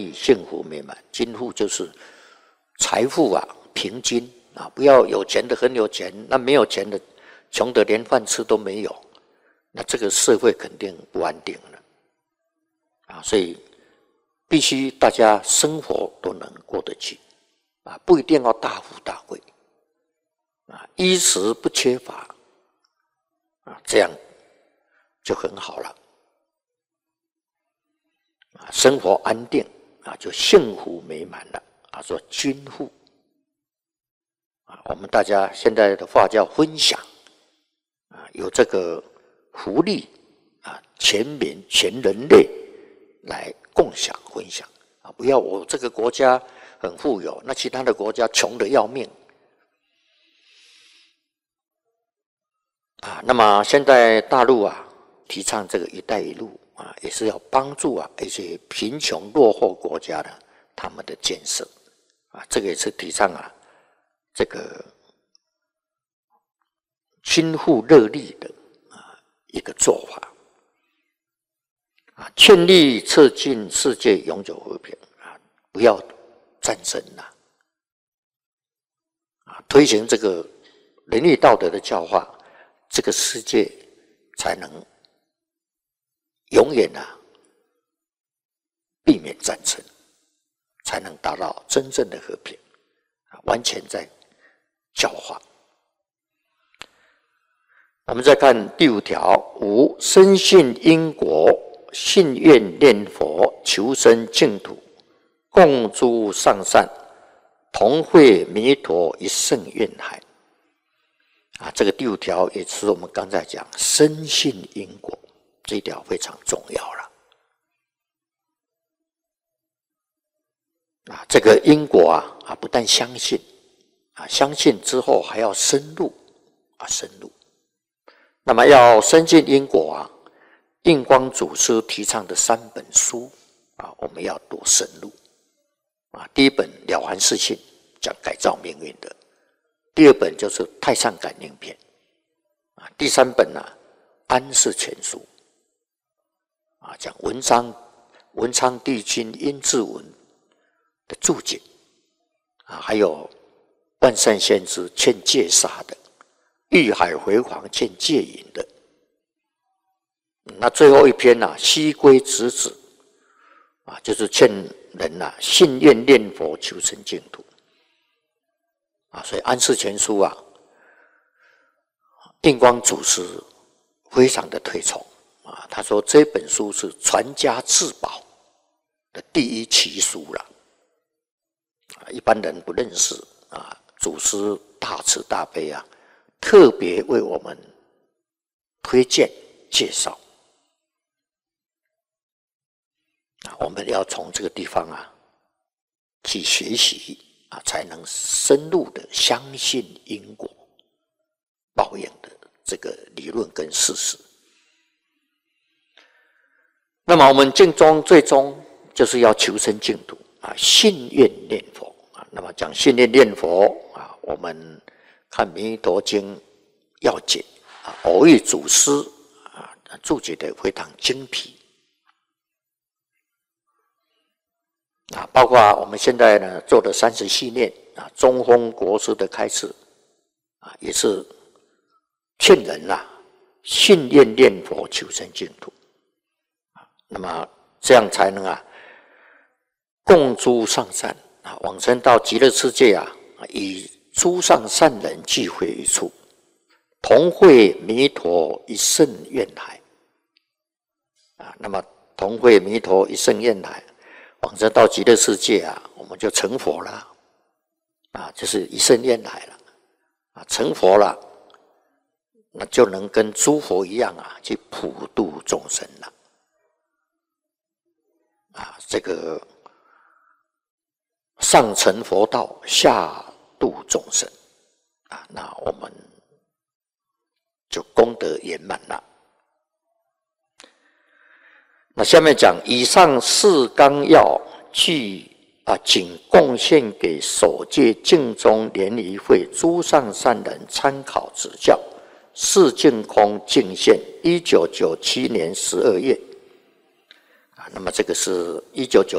利，幸福美满。均富就是财富啊平均啊，不要有钱的很有钱，那没有钱的穷的连饭吃都没有，那这个社会肯定不安定了啊。所以必须大家生活都能过得去啊，不一定要大富大贵啊，衣食不缺乏啊，这样就很好了啊，生活安定啊，就幸福美满了啊。说均富啊，我们大家现在的话叫分享啊，有这个福利啊，全民全人类来共享分享啊，不要我这个国家很富有，那其他的国家穷得要命啊。那么现在大陆啊提倡这个“一带一路”啊，也是要帮助啊一些贫穷落后国家的他们的建设啊，这个也是提倡啊这个均富乐利的啊一个做法啊，劝力促进世界永久和平啊，不要战争啦啊，推行这个伦理道德的教化，这个世界才能永远啊避免战争，才能达到真正的和平啊，完全在教化。我们再看第5条，5深信因果，信愿念佛，求生净土，共诸上善，同会弥陀一圣愿海啊。这个第5条也是我们刚才讲深信因果这一条非常重要了啊。这个因果啊不但相信啊，相信之后还要深入啊，深入。那么要深信因果啊，印光祖师提倡的3本书啊，我们要多深入啊。第1本《了凡四训》，讲改造命运的；第2本就是《太上感应篇》啊；第3本呢，《安世全书》啊，讲文昌帝君殷志文的注解啊，还有万善先知劝戒杀的。欲海回航劝戒引的，那最后一篇西归直指啊，就是劝人信愿念佛求生净土啊。所以安世全书啊，印光祖师非常的推崇啊。他说这本书是传家至宝的第1奇书了啊，一般人不认识啊。祖师大慈大悲啊，特别为我们推荐介绍啊，我们要从这个地方去学习啊，才能深入的相信因果报应的这个理论跟事实。那么我们净宗最终就是要求生净土啊，信愿念佛啊。那么讲信愿念佛啊，我们看《弥陀经》要解啊，偶遇祖师啊注解的非常精辟啊，包括我们现在呢做的30系念啊，中峰国师的开示啊，也是劝人信愿念佛求生净土啊，那么这样才能共诸上善啊，往生到极乐世界以诸上善人聚会一处，同会弥陀一圣愿海啊。那么同会弥陀一圣愿海，往生到极乐世界我们就成佛了啊，就是一圣愿海了啊，成佛了，那就能跟诸佛一样去普度众生了啊。这个上成佛道，下度众生啊，那我们就功德圆满了。那下面讲以上4纲要仅贡献给首届净宗联谊会诸上善人参考指教。释净空净现1997年12月啊，那么这个是1997